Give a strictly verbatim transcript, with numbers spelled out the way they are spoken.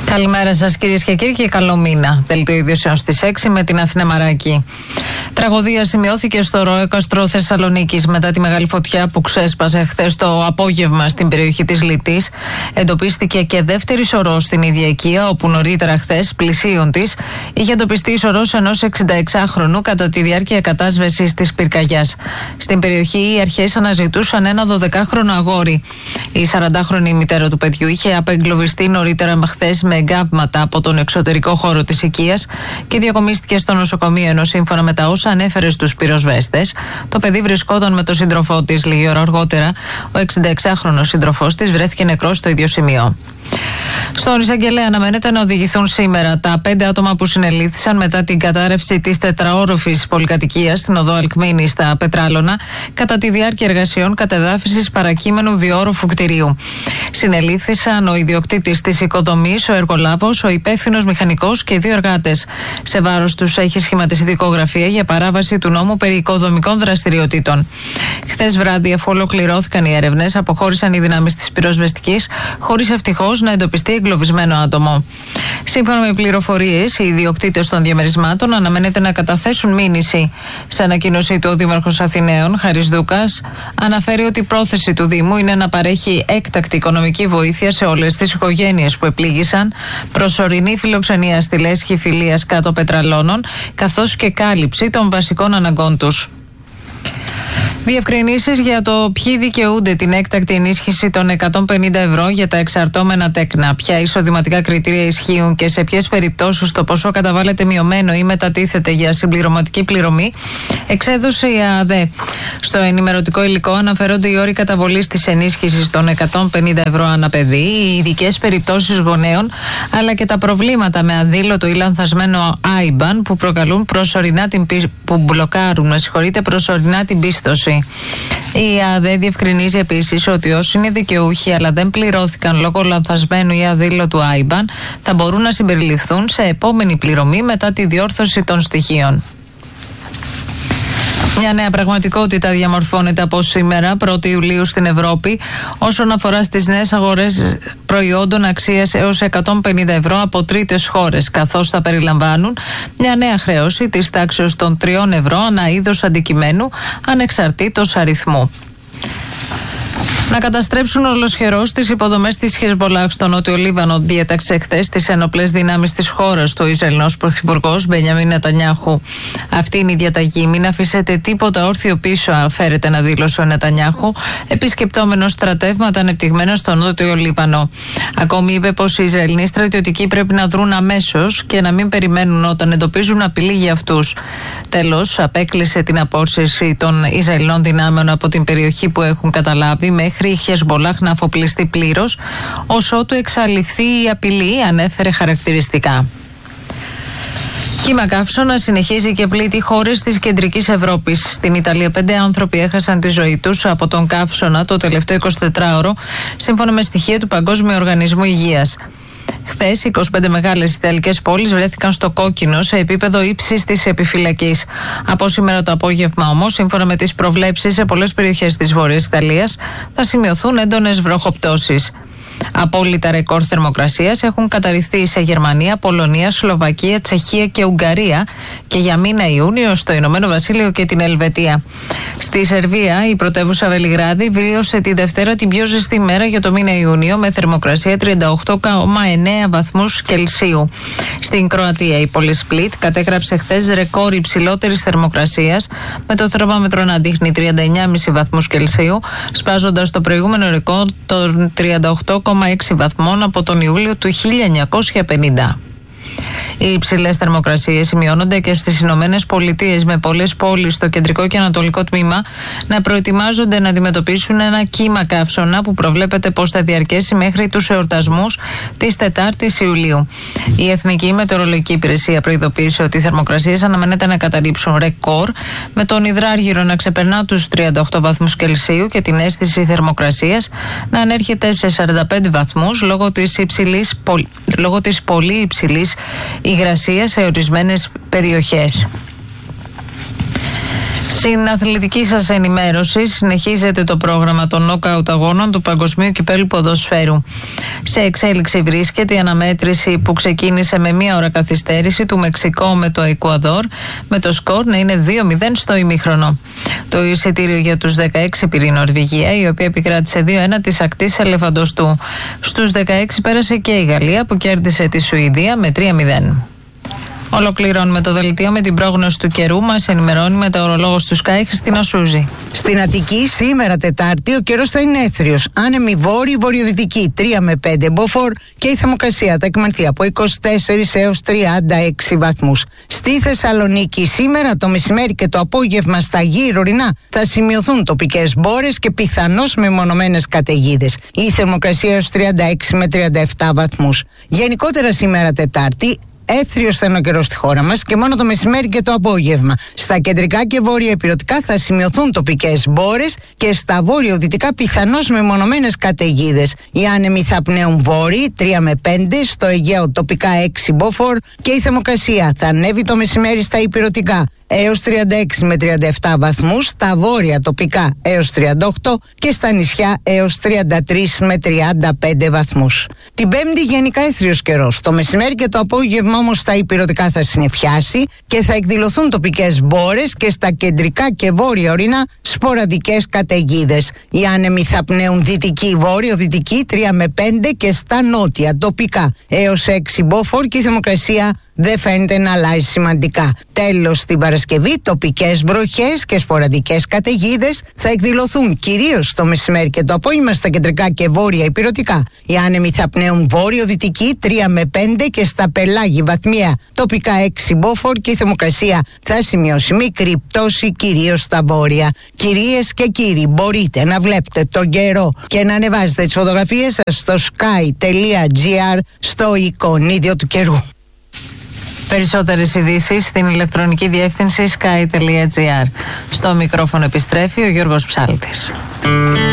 Καλημέρα σας κυρίες και κύριοι και καλό μήνα. Δελτίο ειδήσεων στις έξι με την Αθηνά Μαράκη. Τραγωδία σημειώθηκε στο Ροέκαστρο Θεσσαλονίκης μετά τη μεγάλη φωτιά που ξέσπασε χθες το απόγευμα στην περιοχή της Λυτής. Εντοπίστηκε και δεύτερη σωρός στην ίδια οικία, όπου νωρίτερα χθες, πλησίον της, είχε εντοπιστεί η σωρός ενός εξηνταεξάχρονου κατά τη διάρκεια κατάσβεσης της πυρκαγιάς. Στην περιοχή οι αρχές αναζητούσαν ένα δωδεκάχρονο αγόρι. Η σαραντάχρονη μητέρα του παιδιού είχε απεγκλωβιστεί νωρίτερα χθες με εγκάβματα από τον εξωτερικό χώρο της οικίας και διακομίστηκε στο νοσοκομείο, ενώ σύμφωνα με τα όσα ανέφερε στους πυροσβέστες, το παιδί βρισκόταν με τον σύντροφό της. Λίγη ώρα αργότερα, ο εξηνταεξάχρονος σύντροφός της βρέθηκε νεκρός στο ίδιο σημείο. Στον εισαγγελέα αναμένεται να οδηγηθούν σήμερα τα πέντε άτομα που συνελήφθησαν μετά την κατάρρευση της τετραόροφης πολυκατοικίας στην οδό Αλκμήνη στα Πετράλωνα κατά τη διάρκεια εργασιών κατεδάφισης παρακείμενου διόροφου κτηρίου. Συνελήφθησαν ο ιδιοκτήτης της οικοδομής, ο εργολάβος, ο υπεύθυνος μηχανικός και δύο εργάτες. Σε βάρος τους έχει σχηματιστεί δικογραφία για παράβαση του νόμου περί οικοδομικών δραστηριοτήτων. Χθες βράδυ, αφού ολοκληρώθηκαν οι έρευνες, αποχώρησαν οι δυνάμεις της πυροσβεστικής, χωρίς ευτυχώς να εντοπιστεί εγκλωβισμένο άτομο. Σύμφωνα με πληροφορίες, οι ιδιοκτήτες των διαμερισμάτων αναμένεται να καταθέσουν μήνυση. Σε ανακοίνωσή του, ο Δήμαρχος Αθηναίων, Χαρίς Δούκας, αναφέρει ότι η πρόθεση του Δήμου είναι να παρέχει έκτακτη οικονομική βοήθεια σε όλες τις οικογένειες που επλήγησαν, προσωρινή φιλοξενία στη λέσχη Φιλίας κάτω Πετραλώνων, καθώς και κάλυψη των βασικών αναγκών τους. Διευκρινήσεις για το ποιοι δικαιούνται την έκτακτη ενίσχυση των εκατόν πενήντα ευρώ για τα εξαρτώμενα τέκνα, ποια εισοδηματικά κριτήρια ισχύουν και σε ποιες περιπτώσεις το ποσό καταβάλλεται μειωμένο ή μετατίθεται για συμπληρωματική πληρωμή, εξέδωσε η ΑΔΕ. Στο ενημερωτικό υλικό αναφέρονται οι όροι καταβολής της ενίσχυσης των εκατόν πενήντα ευρώ ανά παιδί, οι ειδικές περιπτώσεις γονέων, αλλά και τα προβλήματα με αδήλωτο ή λανθασμένο άι μπαν που προκαλούν προσωρινά την πι... που μπλοκάρουν, με συγχωρείτε, προσωρινά την πίστοση. Η ΑΔΕ διευκρινίζει επίσης ότι όσοι είναι δικαιούχοι αλλά δεν πληρώθηκαν λόγω λανθασμένου ή αδήλωτου άι μπαν θα μπορούν να συμπεριληφθούν σε επόμενη πληρωμή μετά τη διόρθωση των στοιχείων. Μια νέα πραγματικότητα διαμορφώνεται από σήμερα, πρώτη Ιουλίου στην Ευρώπη, όσον αφορά στις νέες αγορές προϊόντων αξίας έως εκατόν πενήντα ευρώ από τρίτες χώρες, καθώς θα περιλαμβάνουν μια νέα χρέωση της τάξης των τριών ευρώ ανά είδος αντικειμένου, ανεξαρτήτως αριθμού. Να καταστρέψουν ολοσχερώς τις υποδομές της Χεσμπολάχ στο Νότιο Λίβανο, διέταξε χθες τις ενοπλές δυνάμεις της χώρας του Ισραηλινός Πρωθυπουργός Μπενιαμίν Νετανιάχου. Αυτή είναι η διαταγή. Μην αφήσετε τίποτα όρθιο πίσω, αφαίρεται να δήλωσε ο Νετανιάχου, επισκεπτόμενος στρατεύματα ανεπτυγμένα στο Νότιο Λίβανο. Ακόμη είπε πως οι Ισραηλινοί στρατιωτικοί πρέπει να δρουν αμέσως και να μην περιμένουν όταν εντοπίζουν απειλή για αυτούς. Τέλος, απέκλεισε την απόσυρση των Ισραηλινών δυνάμεων από την περιοχή που έχουν καταλάβει μέχρι η Χεσμπολάχ να αφοπλιστεί πλήρως, ως ότου εξαλειφθεί η απειλή, ανέφερε χαρακτηριστικά. Κύμα καύσωνα συνεχίζει και πλήττει χώρες της κεντρικής Ευρώπης. Στην Ιταλία, πέντε άνθρωποι έχασαν τη ζωή τους από τον καύσωνα το τελευταίο εικοσιτετράωρο, σύμφωνα με στοιχεία του Παγκόσμιου Οργανισμού Υγείας. Χθες, είκοσι πέντε μεγάλες ιταλικές πόλεις βρέθηκαν στο κόκκινο σε επίπεδο ύψης της επιφυλακής. Από σήμερα το απόγευμα όμως, σύμφωνα με τις προβλέψεις, σε πολλές περιοχές της Βόρειας Ιταλίας θα σημειωθούν έντονες βροχοπτώσεις. Απόλυτα ρεκόρ θερμοκρασίας έχουν καταρριφθεί σε Γερμανία, Πολωνία, Σλοβακία, Τσεχία και Ουγγαρία και για μήνα Ιούνιο στο Ηνωμένο Βασίλειο και την Ελβετία. Στη Σερβία, η πρωτεύουσα Βελιγράδη βίωσε τη Δευτέρα την πιο ζεστή μέρα για το μήνα Ιούνιο με θερμοκρασία τριάντα οκτώ κόμμα εννέα βαθμούς Κελσίου. Στην Κροατία, η πόλη Σπλίτ κατέγραψε χθες ρεκόρ υψηλότερης θερμοκρασίας με το θερμόμετρο να δείχνει τριάντα εννέα κόμμα πέντε βαθμούς Κελσίου, σπάζοντας το προηγούμενο ρεκόρ των τριάντα οκτώ κόμμα έξι βαθμών από τον Ιούλιο του χίλια εννιακόσια πενήντα. Οι υψηλές θερμοκρασίες σημειώνονται και στις Ηνωμένες Πολιτείες, με πολλές πόλεις στο κεντρικό και ανατολικό τμήμα να προετοιμάζονται να αντιμετωπίσουν ένα κύμα καύσωνα που προβλέπεται πως θα διαρκέσει μέχρι τους εορτασμούς της τετάρτης Ιουλίου. Η Εθνική Μετεωρολογική Υπηρεσία προειδοποίησε ότι οι θερμοκρασίες αναμένεται να καταρρύψουν ρεκόρ, με τον υδράργυρο να ξεπερνά τους τριάντα οκτώ βαθμούς Κελσίου και την αίσθηση θερμοκρασίας να ανέρχεται σε σαράντα πέντε βαθμούς λόγω της, υψηλής, λόγω της πολύ υψηλής υγρασία σε ορισμένες περιοχές. Στην αθλητική σας ενημέρωση, συνεχίζεται το πρόγραμμα των νοκάουτ αγώνων του Παγκοσμίου Κυπέλλου Ποδοσφαίρου. Σε εξέλιξη βρίσκεται η αναμέτρηση που ξεκίνησε με μία ώρα καθυστέρηση του Μεξικό με το Εκουαδόρ, με το σκορ να είναι δύο μηδέν στο ημίχρονο. Το εισιτήριο για τους δεκαέξι πήρε η Νορβηγία, η οποία επικράτησε δύο ένα της ακτής Ελεφαντοστού. Στους δεκαέξι πέρασε και η Γαλλία, που κέρδισε τη Σουηδία με τρία μηδέν. Ολοκληρώνουμε το δελτίο με την πρόγνωση του καιρού. Μας ενημερώνει μετεωρολόγος του Sky, Χριστίνα Σούζη. Στην Αττική, σήμερα Τετάρτη, ο καιρός θα είναι έθριος. Άνεμη βόρειο, βορειοδυτική, τρία με πέντε μποφόρ, και η θερμοκρασία θα εκμανθεί από είκοσι τέσσερις έως τριάντα έξι βαθμούς. Στη Θεσσαλονίκη, σήμερα το μεσημέρι και το απόγευμα στα γύρω ορεινά θα σημειωθούν τοπικές μπόρες και πιθανώς μεμονωμένες καταιγίδες. Η θερμοκρασία έως τριάντα έξι με τριάντα επτά βαθμούς. Γενικότερα, σήμερα Τετάρτη, έθριος θα είναι ο καιρός στη χώρα μας και μόνο το μεσημέρι και το απόγευμα. Στα κεντρικά και βόρεια ηπειρωτικά θα σημειωθούν τοπικές μπόρες και στα βόρειο-δυτικά πιθανώς μεμονωμένες καταιγίδες. Οι άνεμοι θα πνέουν βόρειοι τρία με πέντε, στο Αιγαίο τοπικά έξι μποφόρ και η θερμοκρασία θα ανέβει το μεσημέρι στα ηπειρωτικά έως τριάντα έξι με τριάντα επτά βαθμούς, στα βόρεια τοπικά έως τριάντα οκτώ και στα νησιά έως τριάντα τρεις με τριάντα πέντε βαθμούς. Την Πέμπτη γενικά έθριος καιρός. Το μεσημέρι και το απόγευμα όμως στα ηπειρωτικά θα συννεφιάσει και θα εκδηλωθούν τοπικές μπόρες και στα κεντρικά και βόρεια ορεινά σποραδικές καταιγίδες. Οι άνεμοι θα πνέουν δυτική βόρειο-δυτική τρία με πέντε και στα νότια τοπικά έως έξι μποφόρ και η θερμοκρασία δεν φαίνεται να αλλάζει σημαντικά. Τέλος, την Παρασκευή, τοπικές βροχές και σποραδικές καταιγίδες θα εκδηλωθούν κυρίως το μεσημέρι και το απόγευμα στα κεντρικά και βόρεια ηπειρωτικά. Οι άνεμοι θα πνέουν βόρειο-δυτική τρία με πέντε και στα πελάγη βαθμία τοπικά έξι μποφόρ και η θερμοκρασία θα σημειώσει μικρή πτώση κυρίως στα βόρεια. Κυρίες και κύριοι, μπορείτε να βλέπετε τον καιρό και να ανεβάζετε τις φωτογραφίες σας στο sky.gr στο εικονίδιο του καιρού. Περισσότερες ειδήσεις στην ηλεκτρονική διεύθυνση sky.gr. Στο μικρόφωνο επιστρέφει ο Γιώργος Ψάλτης.